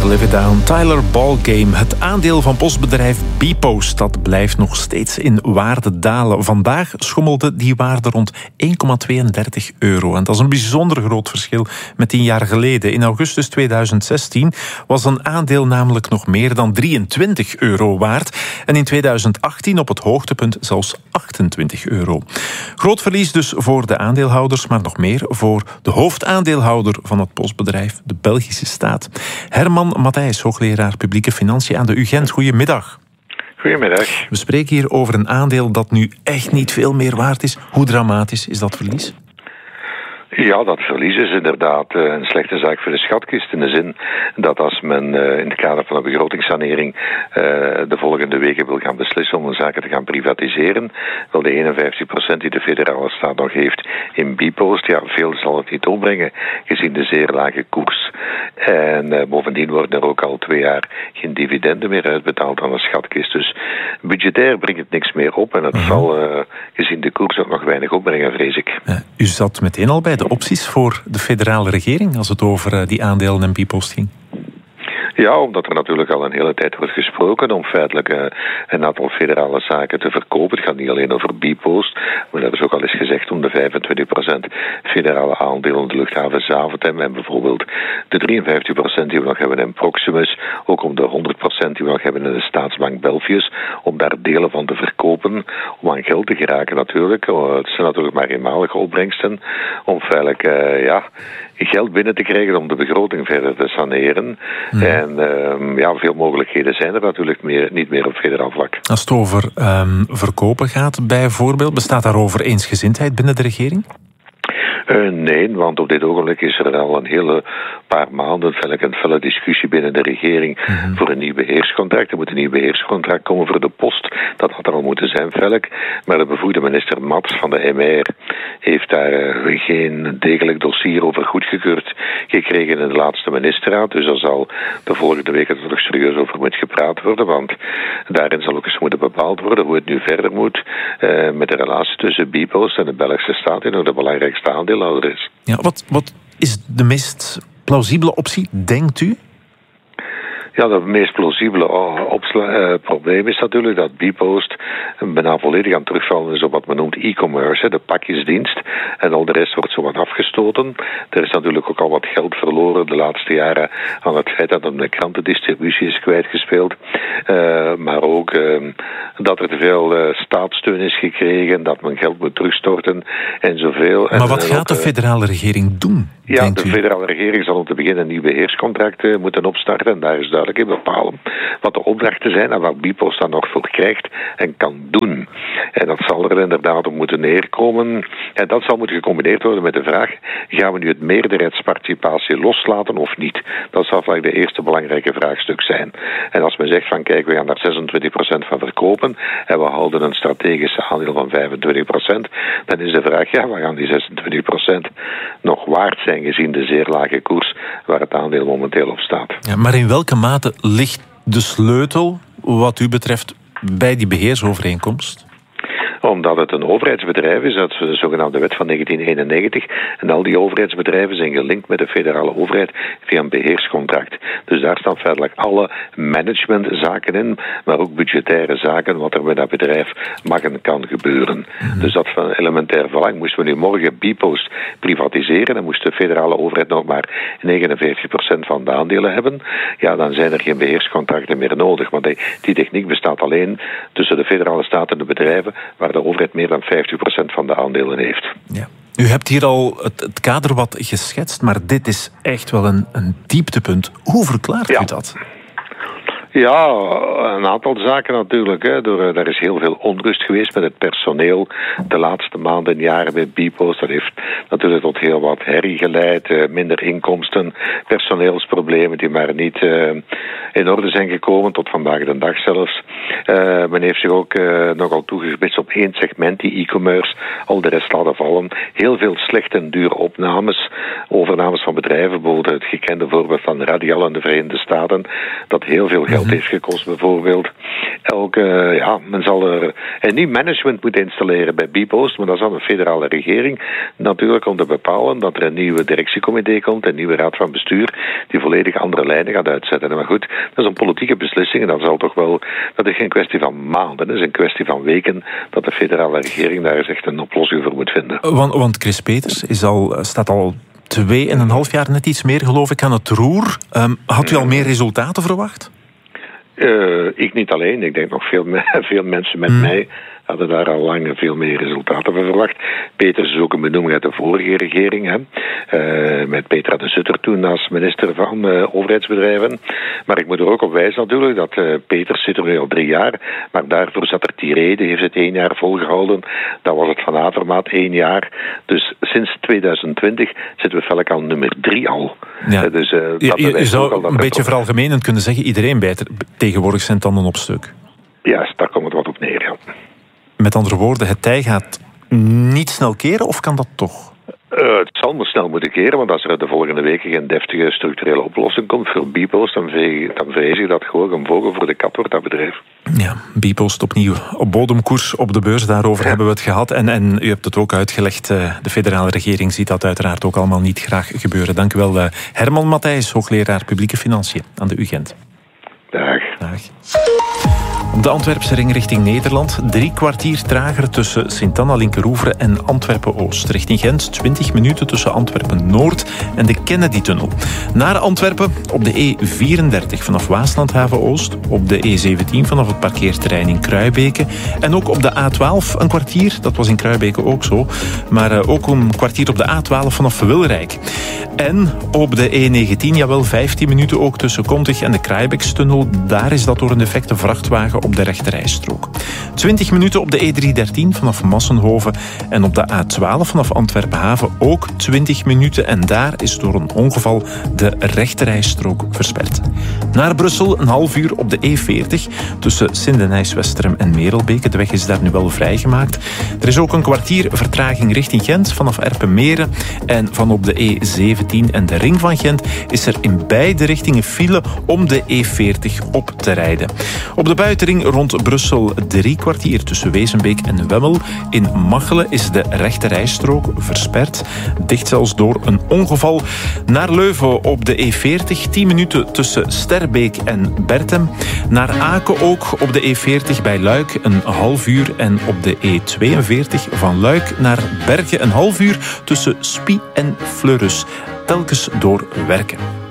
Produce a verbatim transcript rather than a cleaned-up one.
Live It Down, Tyler Ballgame. Het aandeel van postbedrijf Bpost dat blijft nog steeds in waarde dalen. Vandaag schommelde die waarde rond één komma tweeëndertig euro. En dat is een bijzonder groot verschil met tien jaar geleden. In augustus tweeduizend zestien was een aandeel namelijk nog meer dan drieëntwintig euro waard. En in tweeduizend achttien op het hoogtepunt zelfs achtentwintig euro. Groot verlies dus voor de aandeelhouders, maar nog meer voor de hoofdaandeelhouder van het postbedrijf, de Belgische staat. Herman Matthijs, hoogleraar publieke financiën aan de U Gent. Goedemiddag. Goedemiddag. We spreken hier over een aandeel dat nu echt niet veel meer waard is. Hoe dramatisch is dat verlies? Ja, dat verlies is inderdaad een slechte zaak voor de schatkist. In de zin dat als men in het kader van een begrotingssanering de volgende weken wil gaan beslissen om een zaken te gaan privatiseren, wel de eenenvijftig procent die de federale staat nog heeft in Bpost, ja, veel zal het niet opbrengen, gezien de zeer lage koers. En uh, bovendien worden er ook al twee jaar geen dividenden meer uitbetaald aan de schatkist. Dus budgetair brengt het niks meer op en het uh-huh. zal uh, gezien de koers ook nog weinig opbrengen, vrees ik. Uh, u zat meteen al bij de opties voor de federale regering als het over uh, die aandelen en Bpost ging? Ja, omdat er natuurlijk al een hele tijd wordt gesproken om feitelijk uh, een aantal federale zaken te verkopen. Het gaat niet alleen over Bpost, maar dat is ook al eens gezegd om de vijfentwintig procent federale aandelen in de luchthaven Zaventem en bijvoorbeeld de drieënvijftig procent die we nog hebben in Proximus, ook om de honderd procent die we nog hebben in de Staatsbank Belfius, om daar delen van te verkopen, om aan geld te geraken natuurlijk. Het zijn natuurlijk maar eenmalige opbrengsten, om feitelijk uh, ja, geld binnen te krijgen om de begroting verder te saneren. Hmm. En uh, ja, veel mogelijkheden zijn er natuurlijk meer, niet meer op federaal vlak. Als het over um, verkopen gaat bijvoorbeeld, bestaat daarover eensgezindheid binnen de regering? Uh, nee, want op dit ogenblik is er al een hele paar maanden feitelijk een felle discussie binnen de regering mm-hmm. voor een nieuw beheerscontract. Er moet een nieuw beheerscontract komen voor de post. Dat had er al moeten zijn, feitelijk. Maar de bevoegde minister Mats van de M R heeft daar uh, geen degelijk dossier over goedgekeurd gekregen in de laatste ministerraad. Dus daar zal de volgende week er toch serieus over moet gepraat worden, want daarin zal ook eens moeten bepaald worden hoe het nu verder moet uh, met de relatie tussen Bpost en de Belgische staat, die nog de belangrijkste aandeel is. Ja, wat, wat is de meest plausibele optie, denkt u? Ja, het meest plausibele opsla- uh, probleem is natuurlijk dat Bpost bijna volledig aan terugvallen is op wat men noemt e-commerce, de pakjesdienst. En al de rest wordt zo wat afgestoten. Er is natuurlijk ook al wat geld verloren de laatste jaren aan het feit dat er de krantendistributie is kwijtgespeeld. Uh, maar ook uh, dat er te veel uh, staatssteun is gekregen, dat men geld moet terugstorten en zoveel. Maar en, wat en gaat ook, de federale regering doen? Ja, de u? federale regering zal om te beginnen een nieuw beheerscontract uh, moeten opstarten. En daar is duidelijk in bepalen wat de opdrachten zijn en wat Bpost dan nog voor krijgt en kan doen. En dat zal er inderdaad op moeten neerkomen. En dat zal moeten gecombineerd worden met de vraag, gaan we nu het meerderheidsparticipatie loslaten of niet? Dat zal vaak de eerste belangrijke vraagstuk zijn. En als men zegt van kijk, we gaan daar zesentwintig procent van verkopen en we houden een strategische aandeel van vijfentwintig procent, dan is de vraag, ja, waar gaan die zesentwintig procent nog waard zijn gezien de zeer lage koers waar het aandeel momenteel op staat. Ja, maar in welke mate ligt de sleutel, wat u betreft, bij die beheersovereenkomst? Omdat het een overheidsbedrijf is, dat is de zogenaamde wet van negentien eenennegentig. En al die overheidsbedrijven zijn gelinkt met de federale overheid via een beheerscontract. Dus daar staan feitelijk alle managementzaken in, maar ook budgettaire zaken, wat er bij dat bedrijf mag en kan gebeuren. Mm-hmm. Dus dat van elementair belang. Moesten we nu morgen Bpost privatiseren, dan moest de federale overheid nog maar negenenveertig procent van de aandelen hebben, ja, dan zijn er geen beheerscontracten meer nodig. Want die, die techniek bestaat alleen tussen de federale staat en de bedrijven, waar de overheid meer dan vijftig procent van de aandelen heeft. Ja. U hebt hier al het, het kader wat geschetst, maar dit is echt wel een, een dieptepunt. Hoe verklaart ja. u dat? Ja, een aantal zaken natuurlijk. Hè. Door, er is heel veel onrust geweest met het personeel de laatste maanden en jaren bij Bpost. Dat heeft natuurlijk tot heel wat herrie geleid, uh, minder inkomsten, personeelsproblemen die maar niet uh, in orde zijn gekomen, tot vandaag de dag zelfs. Uh, men heeft zich ook uh, nogal toegespitst op één segment, die e-commerce, al de rest laten vallen. Heel veel slechte en dure opnames, overnames van bedrijven, bijvoorbeeld het gekende voorbeeld van Radial in de Verenigde Staten, dat heel veel geld heeft gekost bijvoorbeeld. Elke, uh, ja, men zal er een nieuw management moeten installeren bij bpost, maar dat is aan de federale regering natuurlijk om te bepalen dat er een nieuwe directiecomité komt, een nieuwe raad van bestuur, die volledig andere lijnen gaat uitzetten. Maar goed, dat is een politieke beslissing en dat zal toch wel, dat is geen kwestie van maanden, het is een kwestie van weken dat de federale regering daar eens echt een oplossing voor moet vinden. Want, want Chris Peters is al, staat al twee en een half jaar, net iets meer geloof ik, aan het roer. Um, had u al meer resultaten verwacht? Uh, ik niet alleen, ik denk nog veel, me- veel mensen met hmm. mij hadden daar al lang veel meer resultaten van verwacht. Peters is ook een benoeming uit de vorige regering, hè. Uh, met Petra de Sutter toen als minister van uh, overheidsbedrijven. Maar ik moet er ook op wijzen natuurlijk dat uh, Peters zit er nu al drie jaar, maar daarvoor zat er Tirede, heeft het één jaar volgehouden. Dan was het Van Avermaat één jaar. Dus sinds tweeduizend twintig zitten we velk al nummer drie al. Ja. Uh, dus, uh, je je, je zou een beetje veralgemenend kunnen zeggen, iedereen bijt tegenwoordig zijn tanden op stuk. Ja, daar komt het wat op neer, ja. Met andere woorden, het tij gaat niet snel keren, of kan dat toch? Uh, het zal maar snel moeten keren, want als er de volgende weken geen deftige structurele oplossing komt voor bpost, dan vrees, dan vrees ik dat gewoon een vogel voor de kat wordt, dat bedrijf. Ja, bpost opnieuw op bodemkoers op de beurs, daarover ja. hebben we het gehad. En, en u hebt het ook uitgelegd, de federale regering ziet dat uiteraard ook allemaal niet graag gebeuren. Dank u wel, Herman Matthijs, hoogleraar publieke financiën aan de U Gent. Dag. Dag. Op de Antwerpse ring richting Nederland. Drie kwartier trager tussen Sint-Anna-Linkeroevre en Antwerpen-Oost. Richting Gent twintig minuten tussen Antwerpen-Noord en de Kennedy-tunnel. Naar Antwerpen op de E vierendertig vanaf Waaslandhaven-Oost. Op de E zeventien vanaf het parkeerterrein in Kruibeke. En ook op de A twaalf een kwartier. Dat was in Kruibeke ook zo. Maar uh, ook een kwartier op de A twaalf vanaf Wilrijk. En op de E negentien, jawel, vijftien minuten ook tussen Kontig en de Kraaibeekstunnel. Daar is dat door een defecte vrachtwagen op de rechterrijstrook. twintig minuten op de E driehonderddertien vanaf Massenhoven en op de A twaalf vanaf Antwerpen-Haven ook twintig minuten en daar is door een ongeval de rechterrijstrook versperd. Naar Brussel een half uur op de E veertig tussen Sint-Denijs-Westerem en Merelbeke. De weg is daar nu wel vrijgemaakt. Er is ook een kwartier vertraging richting Gent vanaf Erpenmeren en van op de E zeventien en de ring van Gent is er in beide richtingen file om de E veertig op te rijden. Op de buitenring rond Brussel drie kwartier tussen Wezenbeek en Wemmel. In Machelen is de rechterrijstrook versperd. Dicht zelfs door een ongeval. Naar Leuven op de E veertig, tien minuten tussen Sterbeek en Bertem. Naar Aken ook op de E veertig bij Luik een half uur. En op de E tweeënveertig van Luik naar Bergen een half uur tussen Spie en Fleurus. Telkens door werken.